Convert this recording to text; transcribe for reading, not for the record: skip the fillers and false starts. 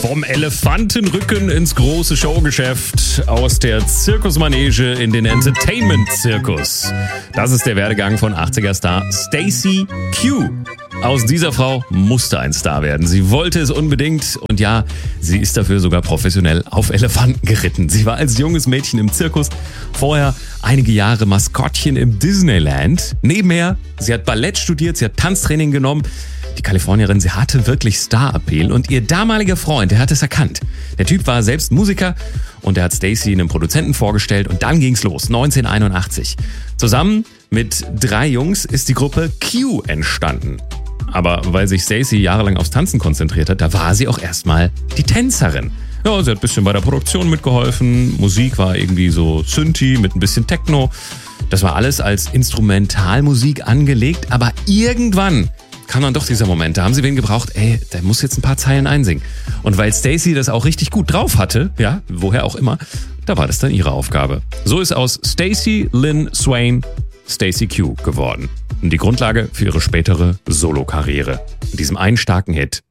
Vom Elefantenrücken ins große Showgeschäft, aus der Zirkusmanege in den Entertainment-Zirkus. Das ist der Werdegang von 80er-Star Stacey Q. Aus dieser Frau musste ein Star werden. Sie wollte es unbedingt und ja, sie ist dafür sogar professionell auf Elefanten geritten. Sie war als junges Mädchen im Zirkus, vorher einige Jahre Maskottchen im Disneyland. Nebenher, sie hat Ballett studiert, sie hat Tanztraining genommen. Die Kalifornierin, sie hatte wirklich Star-Appeal und ihr damaliger Freund, der hat es erkannt. Der Typ war selbst Musiker und er hat Stacey einem Produzenten vorgestellt und dann ging's los, 1981. Zusammen mit 3 Jungs ist die Gruppe Q entstanden. Aber weil sich Stacey jahrelang aufs Tanzen konzentriert hat, da war sie auch erstmal die Tänzerin. Ja, sie hat ein bisschen bei der Produktion mitgeholfen, Musik war irgendwie so Synthi mit ein bisschen Techno. Das war alles als Instrumentalmusik angelegt, aber irgendwann kam dann doch dieser Moment, da haben sie wen gebraucht, der muss jetzt ein paar Zeilen einsingen. Und weil Stacey das auch richtig gut drauf hatte, ja, woher auch immer, da war das dann ihre Aufgabe. So ist aus Stacey Lynn Swain Stacey Q geworden. Und die Grundlage für ihre spätere Solokarriere. In diesem einen starken Hit